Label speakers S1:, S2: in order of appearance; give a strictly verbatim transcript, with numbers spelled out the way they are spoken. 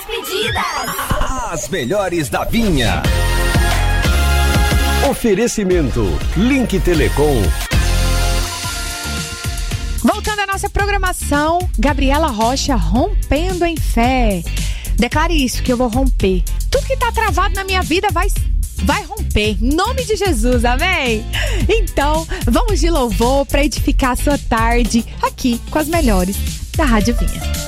S1: Despedidas.
S2: As melhores da Vinha. Oferecimento Link Telecom.
S3: Voltando à nossa programação, Gabriela Rocha, rompendo em fé. Declare isso, que eu vou romper. Tudo que tá travado na minha vida vai, vai romper. Em nome de Jesus, amém? Então, vamos de louvor para edificar a sua tarde aqui com as melhores da Rádio Vinha.